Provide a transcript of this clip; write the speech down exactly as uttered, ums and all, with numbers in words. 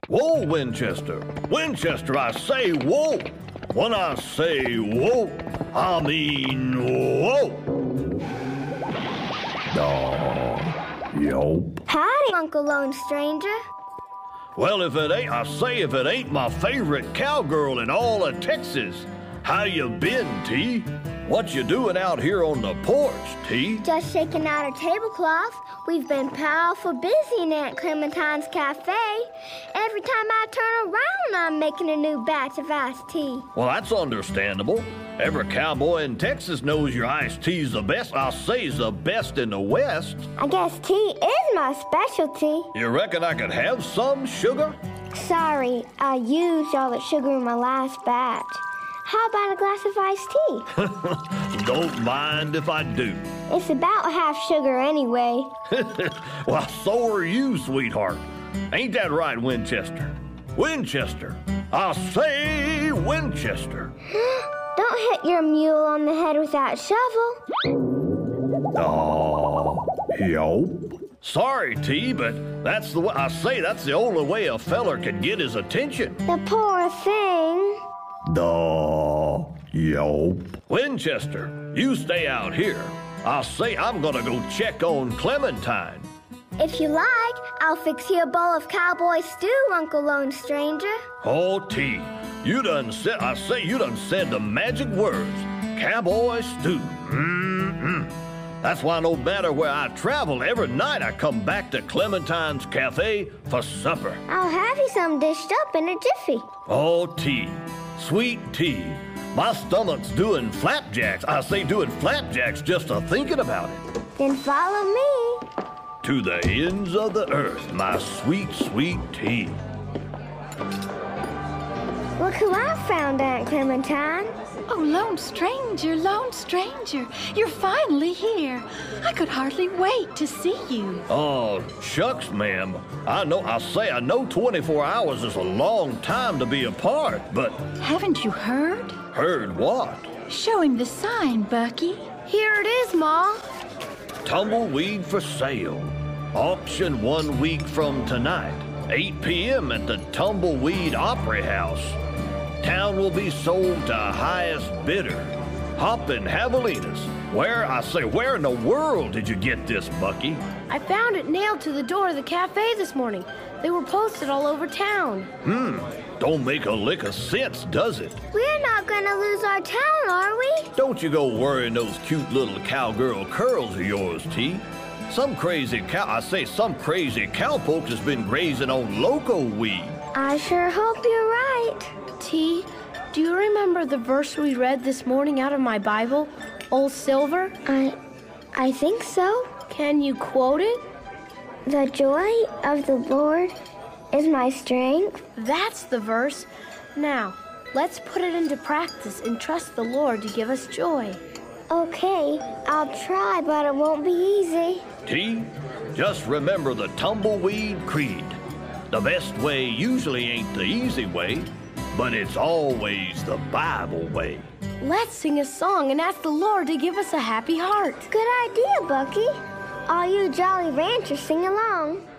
Whoa, Winchester. Winchester, I say whoa. When I say whoa, I mean whoa. Aw, yelp. Howdy, Uncle Lone Stranger. Well, if it ain't, I say if it ain't my favorite cowgirl in all of Texas. How you been, T? What you doing out here on the porch, T? Just shaking out our tablecloth. We've been powerful busy in Aunt Clementine's cafe. Every time I turn around, I'm making a new batch of iced tea. Well, that's understandable. Every cowboy in Texas knows your iced tea's the best. I'll say is the best in the West. I guess tea is my specialty. You reckon I could have some sugar? Sorry, I used all the sugar in my last batch. How about a glass of iced tea? Don't mind if I do. It's about half sugar anyway. Well, so are you, sweetheart. Ain't that right, Winchester? Winchester. I say Winchester. Don't hit your mule on the head with that shovel. Aw, yelp. Sorry, T, but that's the way I say that's the only way a feller can get his attention. The poor thing. Duh, yelp. Winchester, you stay out here. I'll say I'm gonna go check on Clementine. If you like, I'll fix you a bowl of cowboy stew, Uncle Lone Stranger. Oh, T, you done said, I say you done said the magic words. Cowboy stew. Mm-mm. That's why no matter where I travel, every night I come back to Clementine's Cafe for supper. I'll have you some dished up in a jiffy. Oh, T, sweet tea. My stomach's doing flapjacks. I say doing flapjacks just a thinking about it. Then follow me. To the ends of the earth, my sweet, sweet tea. Look who I found, Aunt Clementine. Oh, Lone Stranger, Lone Stranger, you're finally here. I could hardly wait to see you. Oh, shucks, ma'am. I know, I say I know twenty-four hours is a long time to be apart, but... Haven't you heard? Heard what? Show him the sign, Bucky. Here it is, Ma. Tumbleweed for sale. Auction one week from tonight. eight p.m. at the Tumbleweed Opry House. Town will be sold to highest bidder. Hoppin' Javelinas. Where, I say, where in the world did you get this, Bucky? I found it nailed to the door of the cafe this morning. They were posted all over town. Hmm, don't make a lick of sense, does it? We're not gonna lose our town, are we? Don't you go worrying those cute little cowgirl curls of yours, T. Some crazy cow, I say some crazy cowpokes has been grazing on loco weed. I sure hope you're right. T, do you remember the verse we read this morning out of my Bible, Old Silver? I, I think so. Can you quote it? The joy of the Lord is my strength. That's the verse. Now, let's put it into practice and trust the Lord to give us joy. Okay, I'll try, but it won't be easy. T, just remember the Tumbleweed Creed. The best way usually ain't the easy way, but it's always the Bible way. Let's sing a song and ask the Lord to give us a happy heart. Good idea, Bucky. All you jolly ranchers sing along.